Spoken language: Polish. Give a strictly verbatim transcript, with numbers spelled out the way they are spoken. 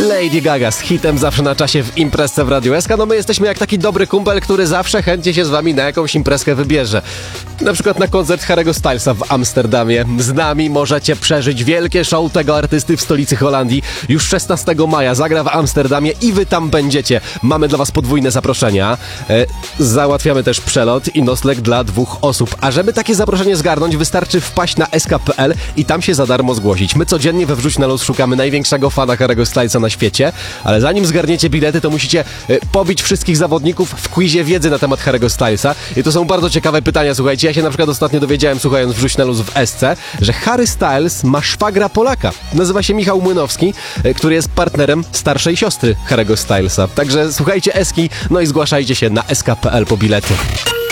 Lady Gaga z hitem zawsze na czasie w imprezce w Radiu S K. No my jesteśmy jak taki dobry kumpel, który zawsze chętnie się z wami na jakąś imprezkę wybierze. Na przykład na koncert Harry'ego Stylesa w Amsterdamie. Z nami możecie przeżyć wielkie show tego artysty w stolicy Holandii. Już szesnastego maja zagra w Amsterdamie i wy tam będziecie. Mamy dla was podwójne zaproszenia. E, załatwiamy też przelot i nocleg dla dwóch osób. A żeby takie zaproszenie zgarnąć, wystarczy wpaść na s k kropka p l i tam się za darmo zgłosić. My codziennie we Wrzuć na Luz szukamy największego fana Harry'ego Stylesa na świecie, ale zanim zgarniecie bilety, to musicie e, pobić wszystkich zawodników w quizie wiedzy na temat Harry'ego Stylesa. I to są bardzo ciekawe pytania, słuchajcie. Ja się na przykład ostatnio dowiedziałem, słuchając Wrzuć na Luz w S C, że Harry Styles ma szwagra Polaka. Nazywa się Michał Młynowski, e, który jest partnerem starszej siostry Harry'ego Stylesa. Także słuchajcie Eski, no i zgłaszajcie się na s k kropka p l po bilety.